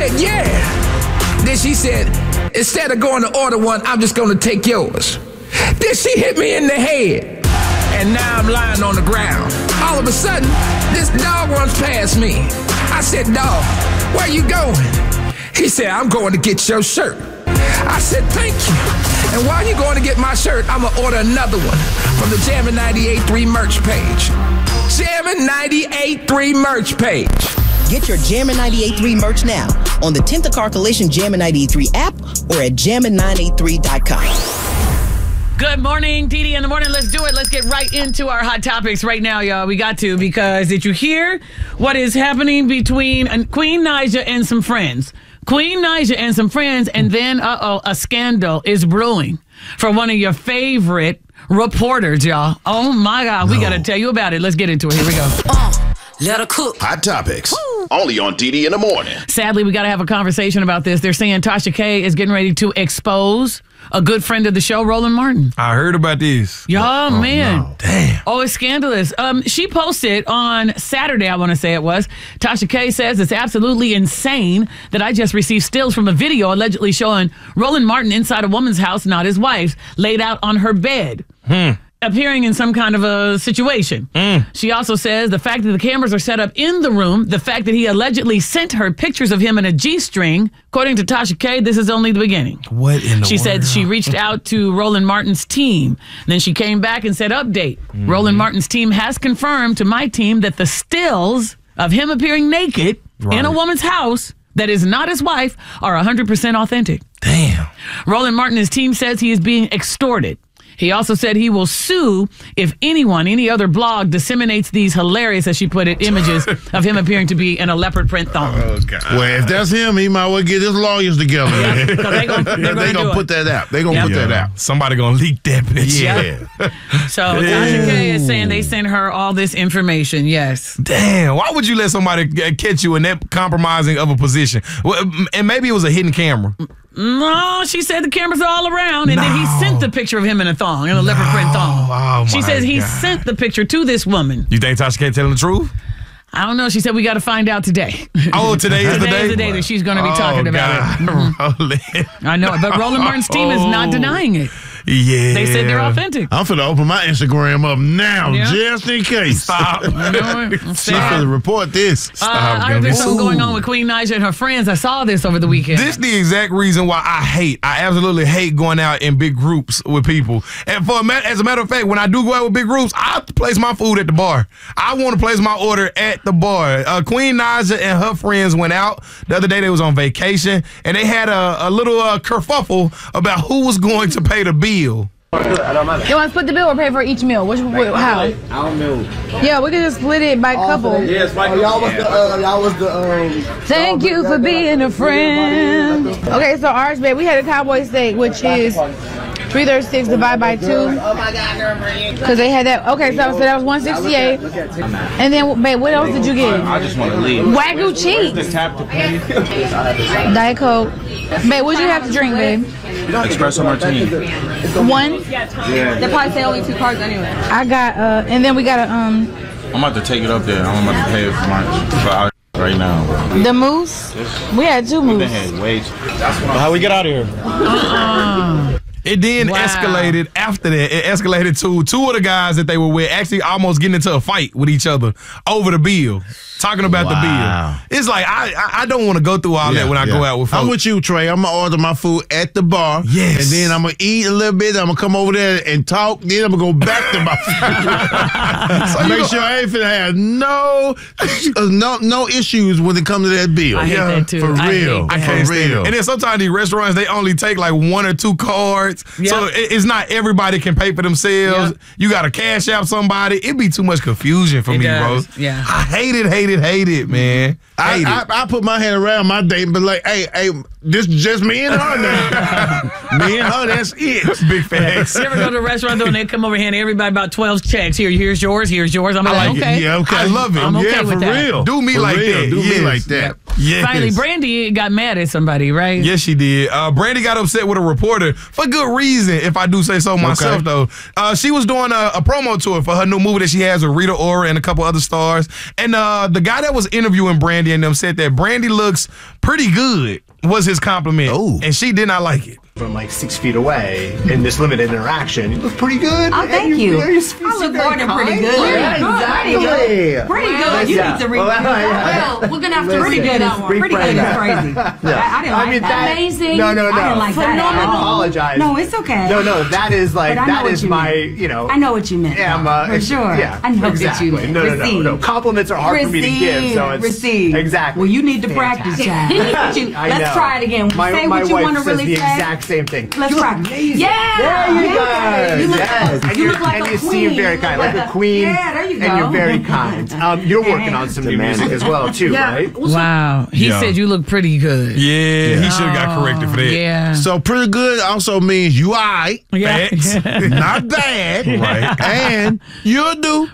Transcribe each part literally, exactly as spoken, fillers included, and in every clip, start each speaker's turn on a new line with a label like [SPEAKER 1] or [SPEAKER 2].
[SPEAKER 1] said, yeah. Then she said, instead of going to order one, I'm just going to take yours. Then she hit me in the head. And now I'm lying on the ground. All of a sudden, this dog runs past me. I said, dog, where you going? He said, I'm going to get your shirt. I said, thank you. And while you're going to get my shirt, I'm going to order another one from the Jammin' ninety-eight point three merch page. Jammin' ninety-eight point three merch page.
[SPEAKER 2] Get your Jammin' ninety-eight point three merch now on the tenth Car Coalition Jammin' ninety-eight point three app or at jammin nine eight three dot com.
[SPEAKER 3] Good morning, Dee Dee in the morning. Let's do it. Let's get right into our hot topics right now, y'all. We got to, because did you hear what is happening between Queen Naija and some friends? Queen Naija and some friends, and then, uh-oh, a scandal is brewing for one of your favorite reporters, y'all. Oh, my God. No. We got to tell you about it. Let's get into it. Here we go.
[SPEAKER 4] Uh, let her cook.
[SPEAKER 5] Hot topics. Woo. Only on Dee Dee in the morning.
[SPEAKER 3] Sadly, we got to have a conversation about this. They're saying Tasha K is getting ready to expose a good friend of the show, Roland Martin.
[SPEAKER 6] I heard about this.
[SPEAKER 3] Y'all, oh, man.
[SPEAKER 6] No. Damn.
[SPEAKER 3] Oh, it's scandalous. Um, she posted on Saturday, I want to say it was. Tasha K says it's absolutely insane that I just received stills from a video allegedly showing Roland Martin inside a woman's house, not his wife's, laid out on her bed.
[SPEAKER 6] Hmm.
[SPEAKER 3] Appearing in some kind of a situation.
[SPEAKER 6] Mm.
[SPEAKER 3] She also says the fact that the cameras are set up in the room, the fact that he allegedly sent her pictures of him in a G-string, according to Tasha K, this is only the beginning.
[SPEAKER 6] What in the
[SPEAKER 3] She
[SPEAKER 6] world?
[SPEAKER 3] said she reached out to Roland Martin's team. Then she came back and said, update. Mm-hmm. Roland Martin's team has confirmed to my team that the stills of him appearing naked right. in a woman's house that is not his wife are one hundred percent authentic.
[SPEAKER 6] Damn.
[SPEAKER 3] Roland Martin's team says he is being extorted. He also said he will sue if anyone, any other blog disseminates these hilarious, as she put it, images of him appearing to be in a leopard print thong.
[SPEAKER 6] Oh, God.
[SPEAKER 7] Well, if that's him, he might well get his lawyers together.
[SPEAKER 3] Yeah, because they're going
[SPEAKER 7] they
[SPEAKER 3] to
[SPEAKER 7] put that out. They're going to
[SPEAKER 3] Yep.
[SPEAKER 7] put
[SPEAKER 6] Yeah.
[SPEAKER 7] that out.
[SPEAKER 6] Somebody going to leak that bitch.
[SPEAKER 7] Yeah.
[SPEAKER 3] So Tasha K is saying they sent her all this information. Yes.
[SPEAKER 6] Damn. Why would you let somebody g- catch you in that compromising of a position? Well, and maybe it was a hidden camera.
[SPEAKER 3] No, she said the cameras are all around, and
[SPEAKER 6] No.
[SPEAKER 3] then he sent the picture of him in a thong, in a leopard print thong.
[SPEAKER 6] Oh,
[SPEAKER 3] she
[SPEAKER 6] my
[SPEAKER 3] says he
[SPEAKER 6] God.
[SPEAKER 3] sent the picture to this woman.
[SPEAKER 6] You think Tasha K telling the truth?
[SPEAKER 3] I don't know. She said we got to find out today.
[SPEAKER 6] Oh, today is the
[SPEAKER 3] Today
[SPEAKER 6] day?
[SPEAKER 3] is the day that she's going to be
[SPEAKER 6] Oh,
[SPEAKER 3] talking about
[SPEAKER 6] God.
[SPEAKER 3] it. Mhm. I know it, but Roland Martin's team is not
[SPEAKER 6] Oh.
[SPEAKER 3] denying it.
[SPEAKER 6] Yeah.
[SPEAKER 3] They said they're authentic.
[SPEAKER 7] I'm finna open my Instagram up now,
[SPEAKER 3] Yeah.
[SPEAKER 7] just in case.
[SPEAKER 6] Stop.
[SPEAKER 3] I know it.
[SPEAKER 7] She's
[SPEAKER 3] Sad.
[SPEAKER 7] finna report this.
[SPEAKER 3] Uh, I heard there's something
[SPEAKER 6] Ooh.
[SPEAKER 3] going on with Queen Naija and her friends. I saw this over the weekend.
[SPEAKER 6] This the exact reason why I hate, I absolutely hate going out in big groups with people. And for a ma- as a matter of fact, when I do go out with big groups, I place my food at the bar. I want to place my order at the bar. Uh, Queen Naija and her friends went out the other day. They was on vacation, and they had a, a little uh, kerfuffle about who was going to pay the bill.
[SPEAKER 8] You want to split the bill or pay for each meal? Which, wh- how?
[SPEAKER 9] I don't know.
[SPEAKER 8] Yeah, we can just split it by couple.
[SPEAKER 9] Yes, oh, y'all was the, uh, y'all was the, um...
[SPEAKER 8] Thank you for being a friend. Okay, so ours, babe, we had a cowboy steak, which is three thirty-six divided by two.
[SPEAKER 9] Oh my God,
[SPEAKER 8] Because they had that. Okay, so, so that was one sixty-eight. And then, babe, what else did you get?
[SPEAKER 9] I just want to leave.
[SPEAKER 8] Wagyu cheese.
[SPEAKER 9] Tap to pay.
[SPEAKER 8] Diet Coke. Babe, what'd you have to drink, babe?
[SPEAKER 9] Espresso martini.
[SPEAKER 8] One?
[SPEAKER 9] Yeah.
[SPEAKER 8] They probably say only two cards anyway. I got, uh, and then we got a, um,
[SPEAKER 9] I'm about to take it up there. I'm about to pay for my for our right now.
[SPEAKER 8] the mousse. We had two
[SPEAKER 9] They
[SPEAKER 8] mousse.
[SPEAKER 9] had wage. How we get out of here?
[SPEAKER 3] Uh-uh.
[SPEAKER 6] It then
[SPEAKER 3] Wow.
[SPEAKER 6] escalated after that. It escalated to two of the guys that they were with actually almost getting into a fight with each other over the bill. Talking about
[SPEAKER 7] Wow.
[SPEAKER 6] the bill. It's like, I I, I don't want to go through all
[SPEAKER 7] Yeah,
[SPEAKER 6] that when I
[SPEAKER 7] yeah.
[SPEAKER 6] go out with folks.
[SPEAKER 7] I'm with you, Trey. I'm gonna order my food at the bar.
[SPEAKER 6] Yes.
[SPEAKER 7] And then I'm gonna eat a little bit. I'm gonna come over there and talk. Then I'm gonna go back to my food.
[SPEAKER 6] So you
[SPEAKER 7] Make
[SPEAKER 6] go-
[SPEAKER 7] sure I ain't finna have no, uh, no, no issues when it comes to that bill.
[SPEAKER 3] I hate that too.
[SPEAKER 7] For
[SPEAKER 3] I hate
[SPEAKER 7] real.
[SPEAKER 3] that.
[SPEAKER 6] I
[SPEAKER 7] For
[SPEAKER 6] can't stand
[SPEAKER 7] real.
[SPEAKER 6] it. And then sometimes these restaurants, they only take like one or two cards.
[SPEAKER 3] Yep.
[SPEAKER 6] So it, it's not everybody can pay for themselves.
[SPEAKER 3] Yep.
[SPEAKER 6] You got to cash out somebody. It'd be too much confusion for
[SPEAKER 3] It
[SPEAKER 6] me,
[SPEAKER 3] does.
[SPEAKER 6] bro.
[SPEAKER 3] Yeah.
[SPEAKER 6] I hate it, hate it, hate it, man. I
[SPEAKER 7] I,
[SPEAKER 6] hate
[SPEAKER 7] I,
[SPEAKER 6] it.
[SPEAKER 7] I put my hand around my date and be like, hey, hey, this just me and her now. Me and her, that's it.
[SPEAKER 6] Big facts.
[SPEAKER 3] You ever go to a restaurant though, and they come over here and everybody about twelve checks. Here, here's yours. Here's yours. I'm
[SPEAKER 6] I
[SPEAKER 3] like,
[SPEAKER 6] like
[SPEAKER 3] okay.
[SPEAKER 6] it. Yeah, okay. I love it.
[SPEAKER 3] I'm okay
[SPEAKER 7] yeah,
[SPEAKER 3] with
[SPEAKER 7] for
[SPEAKER 3] that.
[SPEAKER 7] real.
[SPEAKER 6] Do me
[SPEAKER 7] For
[SPEAKER 6] like
[SPEAKER 7] real.
[SPEAKER 6] that.
[SPEAKER 7] Do
[SPEAKER 6] Yes.
[SPEAKER 7] me like that.
[SPEAKER 6] Yes.
[SPEAKER 3] Finally, Brandy got mad at somebody, right?
[SPEAKER 6] Yes, she did. Uh, Brandy got upset with a reporter for good reason, if I do say so myself,
[SPEAKER 7] Okay.
[SPEAKER 6] though. Uh, she was doing a, a promo tour for her new movie that she has with Rita Ora and a couple other stars. And uh, the guy that was interviewing Brandy and them said that Brandy looks pretty good, was his compliment.
[SPEAKER 7] Oh.
[SPEAKER 6] And she did not like it.
[SPEAKER 4] From like six feet away in this limited interaction. You look pretty good.
[SPEAKER 10] Oh, thank
[SPEAKER 4] and
[SPEAKER 10] you.
[SPEAKER 4] you're very-
[SPEAKER 10] I look
[SPEAKER 4] very
[SPEAKER 10] more than pretty
[SPEAKER 4] kind.
[SPEAKER 10] good.
[SPEAKER 4] Yeah,
[SPEAKER 10] Pretty good.
[SPEAKER 4] exactly.
[SPEAKER 10] Pretty good.
[SPEAKER 4] Well,
[SPEAKER 10] You
[SPEAKER 4] yeah.
[SPEAKER 10] need to read
[SPEAKER 4] Well,
[SPEAKER 10] that.
[SPEAKER 4] yeah.
[SPEAKER 10] Well, we're gonna have to
[SPEAKER 4] Listen,
[SPEAKER 10] redo that one. Pretty good
[SPEAKER 4] reframe
[SPEAKER 10] is
[SPEAKER 4] that.
[SPEAKER 10] crazy.
[SPEAKER 4] Yeah.
[SPEAKER 10] I, I didn't
[SPEAKER 4] I
[SPEAKER 10] like
[SPEAKER 4] mean,
[SPEAKER 10] that.
[SPEAKER 4] that-
[SPEAKER 10] Amazing.
[SPEAKER 4] No, no, no.
[SPEAKER 10] I didn't like that.
[SPEAKER 4] I
[SPEAKER 10] at all.
[SPEAKER 4] apologize.
[SPEAKER 10] No, it's okay.
[SPEAKER 4] No, no, that is like
[SPEAKER 10] But I know
[SPEAKER 4] that
[SPEAKER 10] what
[SPEAKER 4] is
[SPEAKER 10] you
[SPEAKER 4] my,
[SPEAKER 10] mean.
[SPEAKER 4] you know.
[SPEAKER 10] I know what you meant.
[SPEAKER 4] Yeah, I'm,
[SPEAKER 10] though,
[SPEAKER 4] uh,
[SPEAKER 10] for
[SPEAKER 4] it's-
[SPEAKER 10] sure.
[SPEAKER 4] Yeah,
[SPEAKER 10] I know
[SPEAKER 4] exactly.
[SPEAKER 10] what you meant.
[SPEAKER 4] No, no, no,
[SPEAKER 10] Receive.
[SPEAKER 4] no. Compliments are hard
[SPEAKER 10] Receive.
[SPEAKER 4] for me to give, so it's
[SPEAKER 10] Receive.
[SPEAKER 4] exactly.
[SPEAKER 10] Well, you need to practice, child. Let's you-
[SPEAKER 4] I
[SPEAKER 10] Let's
[SPEAKER 4] know.
[SPEAKER 10] try it again.
[SPEAKER 4] My,
[SPEAKER 10] Say
[SPEAKER 4] my
[SPEAKER 10] what you
[SPEAKER 4] wife
[SPEAKER 10] want to
[SPEAKER 4] says
[SPEAKER 10] really
[SPEAKER 4] the
[SPEAKER 10] say.
[SPEAKER 4] exact same thing.
[SPEAKER 10] Let's
[SPEAKER 4] you
[SPEAKER 10] try.
[SPEAKER 4] look amazing.
[SPEAKER 10] Yeah,
[SPEAKER 4] there you
[SPEAKER 10] yeah.
[SPEAKER 4] go.
[SPEAKER 10] You look-
[SPEAKER 4] yes.
[SPEAKER 10] you
[SPEAKER 4] and you're-
[SPEAKER 10] look like
[SPEAKER 4] and
[SPEAKER 10] a
[SPEAKER 4] you seem
[SPEAKER 10] queen.
[SPEAKER 4] very
[SPEAKER 10] You
[SPEAKER 4] kind,
[SPEAKER 10] look
[SPEAKER 4] like a
[SPEAKER 10] like a-
[SPEAKER 4] queen.
[SPEAKER 10] Yeah, there you
[SPEAKER 4] And you're
[SPEAKER 10] go.
[SPEAKER 4] very kind. Um, you're working on some new music as well, too,
[SPEAKER 10] Yeah.
[SPEAKER 4] right?
[SPEAKER 3] Wow. He
[SPEAKER 6] Yeah.
[SPEAKER 3] said you look pretty good.
[SPEAKER 6] Yeah, he should have got corrected for that.
[SPEAKER 3] Yeah.
[SPEAKER 7] So pretty good also means you all right,
[SPEAKER 3] Yeah.
[SPEAKER 6] Facts.
[SPEAKER 7] not bad,
[SPEAKER 6] Right.
[SPEAKER 7] and you'll do.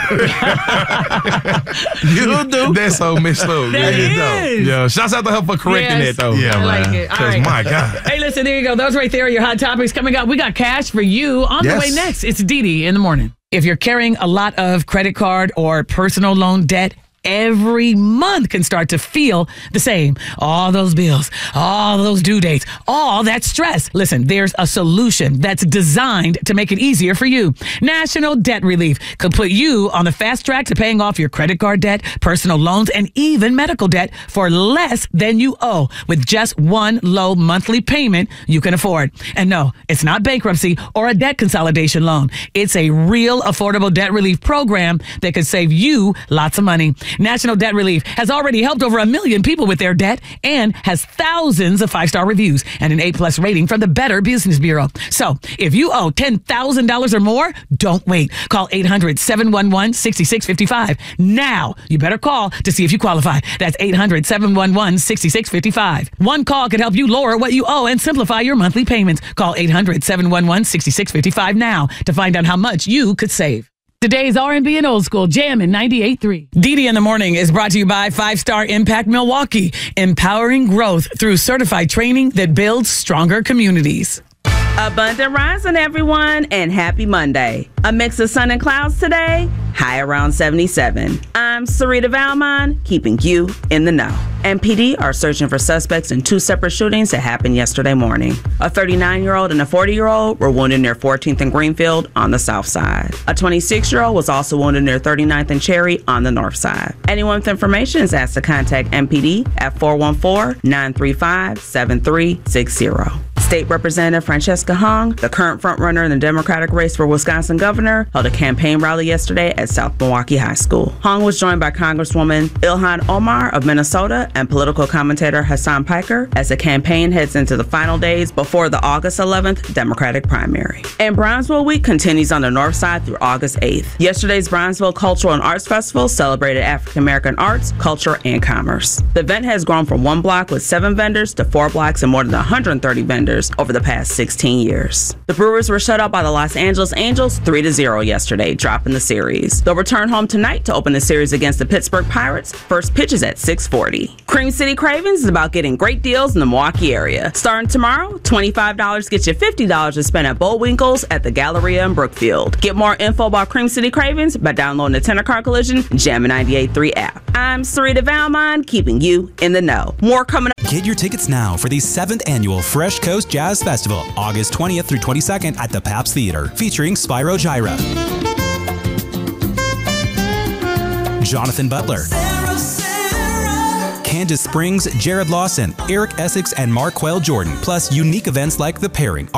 [SPEAKER 3] Right.
[SPEAKER 7] You'll do.
[SPEAKER 6] That's so messed up.
[SPEAKER 3] That
[SPEAKER 6] man.
[SPEAKER 3] is.
[SPEAKER 6] Yeah, shouts out to her for correcting
[SPEAKER 3] Yes.
[SPEAKER 6] that, though.
[SPEAKER 7] Yeah,
[SPEAKER 3] I like
[SPEAKER 7] man.
[SPEAKER 3] it. All
[SPEAKER 6] Because,
[SPEAKER 3] right.
[SPEAKER 6] my God.
[SPEAKER 3] Hey, listen, there you go. Those right there are your hot topics coming up. We got cash for you on
[SPEAKER 7] Yes.
[SPEAKER 3] the way next. It's Dee Dee in the morning. If you're carrying a lot of credit card or personal loan debt, every month can start to feel the same. All those bills, all those due dates, all that stress. Listen, there's a solution that's designed to make it easier for you. National Debt Relief could put you on the fast track to paying off your credit card debt, personal loans, and even medical debt for less than you owe with just one low monthly payment you can afford. And no, it's not bankruptcy or a debt consolidation loan. It's a real affordable debt relief program that could save you lots of money. National Debt Relief has already helped over a million people with their debt and has thousands of five-star reviews and an A-plus rating from the Better Business Bureau. So if you owe ten thousand dollars or more, don't wait. Call eight hundred, seven one one, six six five five. Now, you better call to see if you qualify. That's eight hundred, seven one one, six six five five. One call could help you lower what you owe and simplify your monthly payments. Call eight hundred, seven one one, six six five five now to find out how much you could save. Today's R and B and Old School Jam in ninety-eight point three. Dee Dee in the Morning is brought to you by Five Star Impact Milwaukee, empowering growth through certified training that builds stronger communities.
[SPEAKER 11] Abundant rising, everyone, and happy Monday. A mix of sun and clouds today, high around seventy-seven. I'm Sarita Valmon, keeping you in the know. M P D are searching for suspects in two separate shootings that happened yesterday morning. A thirty-nine-year-old and a forty-year-old were wounded near fourteenth and Greenfield on the south side. A twenty-six-year-old was also wounded near thirty-ninth and Cherry on the north side. Anyone with information is asked to contact M P D at four one four, nine three five, seven three six zero. State Representative Francesca Hung, the current frontrunner in the Democratic race for Wisconsin governor, held a campaign rally yesterday at South Milwaukee High School. Hung was joined by Congresswoman Ilhan Omar of Minnesota and political commentator Hassan Piker as the campaign heads into the final days before the August eleventh Democratic primary. And Brownsville Week continues on the north side through August eighth. Yesterday's Brownsville Cultural and Arts Festival celebrated African American arts, culture, and commerce. The event has grown from one block with seven vendors to four blocks and more than one hundred thirty vendors over the past sixteen years. The Brewers were shut out by the Los Angeles Angels three to zero yesterday, dropping the series. They'll return home tonight to open the series against the Pittsburgh Pirates. First pitch is at six forty. Cream City Cravings is about getting great deals in the Milwaukee area. Starting tomorrow, twenty-five dollars gets you fifty dollars to spend at Bullwinkle's at the Galleria in Brookfield. Get more info about Cream City Cravings by downloading the Tenor Car Collision Jam ninety-eight point three app. I'm Sarita Valmon, keeping you in the know. More coming up.
[SPEAKER 12] Get your tickets now for the seventh annual Fresh Coast Jazz Festival, August twentieth through twenty-second at the Pabst Theater, featuring Spyro Gyra, Jonathan Butler, Sarah, Sarah. Candace Springs, Jared Lawson, Eric Essex, and Mark Quayle Jordan, plus unique events like The Pairing,